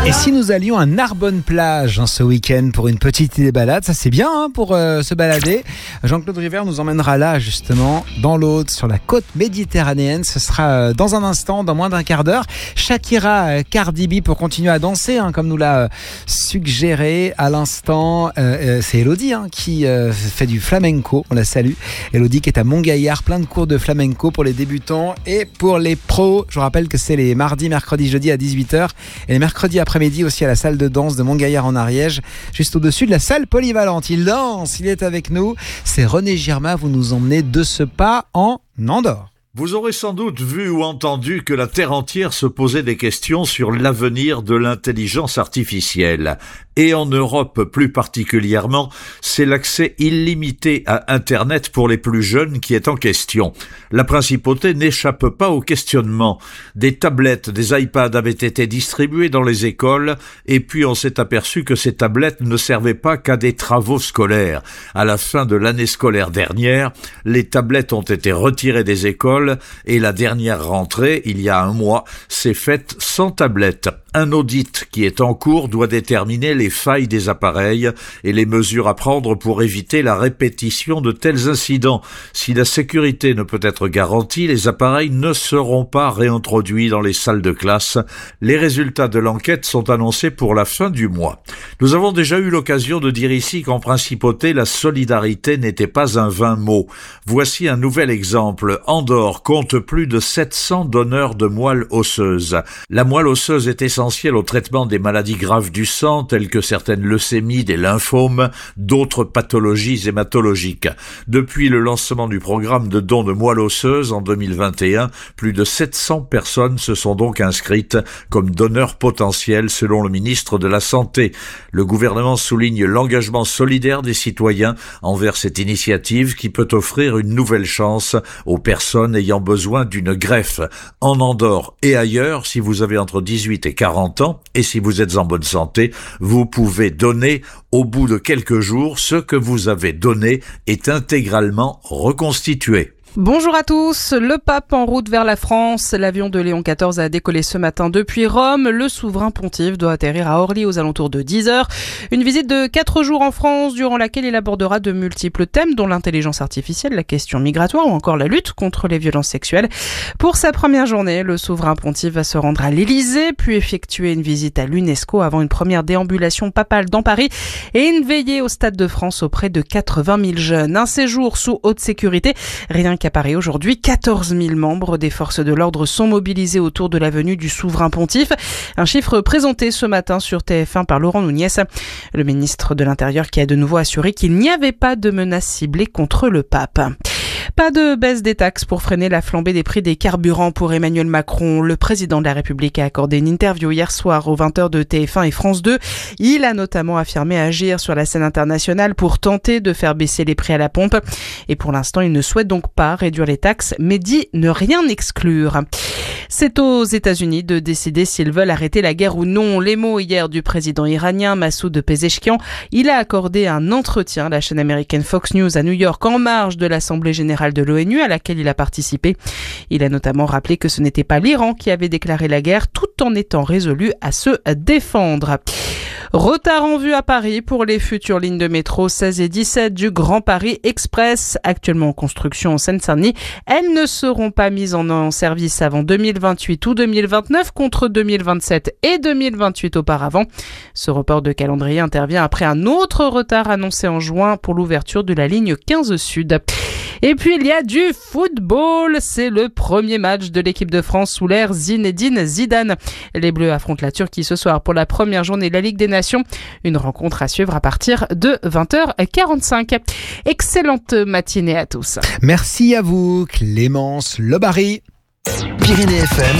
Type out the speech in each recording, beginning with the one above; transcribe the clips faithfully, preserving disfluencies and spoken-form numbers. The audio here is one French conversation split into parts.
Et si nous allions à Narbonne-Plage hein, ce week-end pour une petite balade, ça c'est bien hein, pour euh, se balader. Jean-Claude River nous emmènera là justement, dans l'Aude, sur la côte méditerranéenne. Ce sera euh, dans un instant, dans moins d'un quart d'heure. Shakira euh, Cardi B pour continuer à danser, hein, comme nous l'a euh, suggéré à l'instant. Euh, euh, c'est Elodie hein, qui euh, fait du flamenco, on la salue. Elodie qui est à Montgaillard, plein de cours de flamenco pour les débutants et pour les pros. Je vous rappelle que c'est les mardis, mercredis, jeudis à dix-huit heures et les mercredis après-midi aussi à la salle de danse de Montgaillard en Ariège, juste au-dessus de la salle polyvalente. Il danse, il est avec nous. C'est René Girma, vous nous emmenez de ce pas en Andorre. Vous aurez sans doute vu ou entendu que la Terre entière se posait des questions sur l'avenir de l'intelligence artificielle. Et en Europe plus particulièrement, c'est l'accès illimité à Internet pour les plus jeunes qui est en question. La principauté n'échappe pas au questionnement. Des tablettes, des iPads avaient été distribués dans les écoles et puis on s'est aperçu que ces tablettes ne servaient pas qu'à des travaux scolaires. À la fin de l'année scolaire dernière, les tablettes ont été retirées des écoles et la dernière rentrée, il y a un mois, s'est faite sans tablette. Un audit qui est en cours doit déterminer les failles des appareils et les mesures à prendre pour éviter la répétition de tels incidents. Si la sécurité ne peut être garantie, les appareils ne seront pas réintroduits dans les salles de classe. Les résultats de l'enquête sont annoncés pour la fin du mois. Nous avons déjà eu l'occasion de dire ici qu'en principauté, la solidarité n'était pas un vain mot. Voici un nouvel exemple. Andorre compte plus de sept cents donneurs de moelle osseuse. La moelle osseuse est essentielle au traitement des maladies graves du sang, telles que certaines leucémies, des lymphomes, d'autres pathologies hématologiques. Depuis le lancement du programme de dons de moelle osseuse en deux mille vingt et un, plus de sept cents personnes se sont donc inscrites comme donneurs potentiels selon le ministre de la Santé. Le gouvernement souligne l'engagement solidaire des citoyens envers cette initiative qui peut offrir une nouvelle chance aux personnes ayant besoin d'une greffe. En Andorre et ailleurs, si vous avez entre dix-huit et quarante ans, et si vous êtes en bonne santé, vous pouvez donner au bout de quelques jours. Ce que vous avez donné est intégralement reconstitué. Bonjour à tous, le pape en route vers la France. L'avion de Léon quatorze a décollé ce matin depuis Rome. Le souverain pontife doit atterrir à Orly aux alentours de dix heures. Une visite de quatre jours en France durant laquelle il abordera de multiples thèmes dont l'intelligence artificielle, la question migratoire ou encore la lutte contre les violences sexuelles. Pour sa première journée, le souverain pontife va se rendre à l'Élysée puis effectuer une visite à l'UNESCO avant une première déambulation papale dans Paris et une veillée au Stade de France auprès de quatre-vingt mille jeunes. Un séjour sous haute sécurité, rien qu'à Paris aujourd'hui, quatorze mille membres des forces de l'ordre sont mobilisés autour de la venue du souverain pontife. Un chiffre présenté ce matin sur T F un par Laurent Nunez, le ministre de l'Intérieur qui a de nouveau assuré qu'il n'y avait pas de menace ciblée contre le pape. Pas de baisse des taxes pour freiner la flambée des prix des carburants pour Emmanuel Macron. Le président de la République a accordé une interview hier soir aux vingt heures de T F un et France deux. Il a notamment affirmé agir sur la scène internationale pour tenter de faire baisser les prix à la pompe. Et pour l'instant, il ne souhaite donc pas réduire les taxes, mais dit ne rien exclure. C'est aux États-Unis de décider s'ils veulent arrêter la guerre ou non. Les mots hier du président iranien Massoud Pezeshkian. Il a accordé un entretien à la chaîne américaine Fox News à New York en marge de l'Assemblée générale de l'ONU à laquelle il a participé. Il a notamment rappelé que ce n'était pas l'Iran qui avait déclaré la guerre tout en étant résolu à se défendre. Retard en vue à Paris pour les futures lignes de métro seize et dix-sept du Grand Paris Express, actuellement en construction en Seine-Saint-Denis. Elles ne seront pas mises en, en service avant deux mille vingt-huit ou deux mille vingt-neuf contre deux mille vingt-sept et deux mille vingt-huit auparavant. Ce report de calendrier intervient après un autre retard annoncé en juin pour l'ouverture de la ligne quinze Sud. Et puis il y a du football, c'est le premier match de l'équipe de France sous l'ère Zinedine Zidane. Les Bleus affrontent la Turquie ce soir pour la première journée de la Ligue des Nations. Une rencontre à suivre à partir de vingt heures quarante-cinq. Excellente matinée à tous. Merci à vous Clémence Lebary. Pyrénées F M.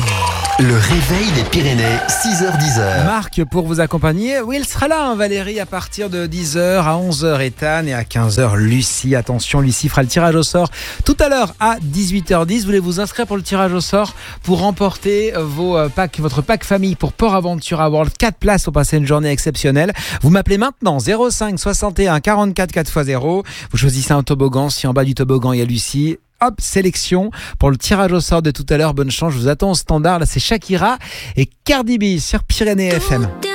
Le réveil des Pyrénées, six heures dix. Marc pour vous accompagner. Oui, il sera là, hein, Valérie, à partir de dix heures, à onze heures Ethan et à quinze heures Lucie. Attention, Lucie fera le tirage au sort tout à l'heure à dix-huit heures dix. Vous voulez vous inscrire pour le tirage au sort pour remporter vos packs, votre pack famille pour Port Aventura World. quatre places pour passer une journée exceptionnelle. Vous m'appelez maintenant zéro cinq soixante et un quarante-quatre quatre fois zéro. Vous choisissez un toboggan. Si en bas du toboggan il y a Lucie, Hop, sélection pour le tirage au sort de tout à l'heure. Bonne chance, je vous attends au standard. Là, c'est Shakira et Cardi B sur Pyrénées F M.